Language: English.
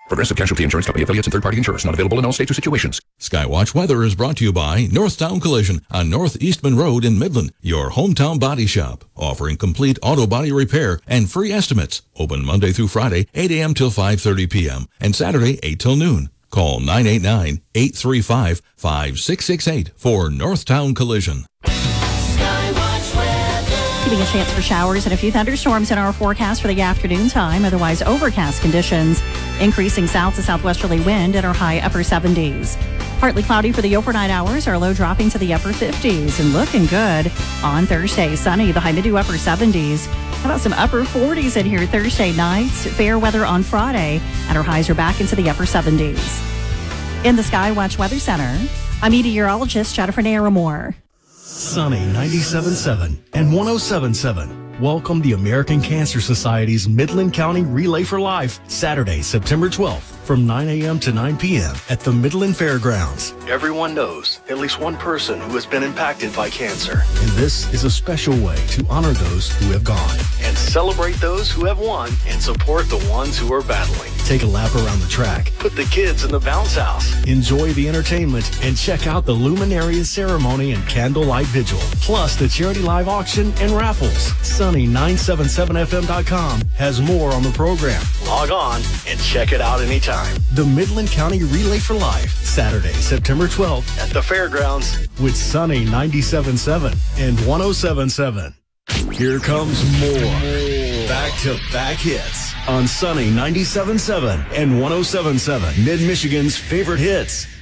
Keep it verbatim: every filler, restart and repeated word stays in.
Progressive Casualty Insurance Company, affiliates, and third-party insurers. Not available in all states or situations. Skywatch Weather is brought to you by Northtown Collision on North Eastman Road in Midland, your hometown body shop, offering complete auto body repair and free estimates. Open Monday through Friday, eight a.m. till five thirty p.m. and Saturday, eight till noon. Call nine eight nine, eight three five, five six six eight for Northtown Collision. Giving a chance for showers and a few thunderstorms in our forecast for the afternoon time. Otherwise, overcast conditions. Increasing south to southwesterly wind at our high upper seventies. Partly cloudy for the overnight hours. Our low dropping to the upper fifties. And looking good on Thursday. Sunny, the high mid to upper seventies. How about some upper forties in here Thursday nights? Fair weather on Friday. And our highs are back into the upper seventies. In the Skywatch Weather Center, I'm meteorologist Jennifer Naramore. Sunny ninety-seven point seven and one oh seven point seven. Welcome the American Cancer Society's Midland County Relay for Life, Saturday, September twelfth, from nine a.m. to nine p.m. at the Midland Fairgrounds. Everyone knows at least one person who has been impacted by cancer. And this is a special way to honor those who have gone and celebrate those who have won and support the ones who are battling. Take a lap around the track, put the kids in the bounce house, enjoy the entertainment, and check out the Luminarias ceremony and candlelight vigil, plus the charity live auction and raffles. Sunny nine seventy-seven F M dot com has more on the program. Log on and check it out anytime. The Midland County Relay for Life, Saturday, September twelfth at the Fairgrounds with Sunny ninety-seven point seven and one oh seven point seven. Here comes more back-to-back hits on Sunny ninety-seven point seven and one oh seven point seven, Mid-Michigan's favorite hits.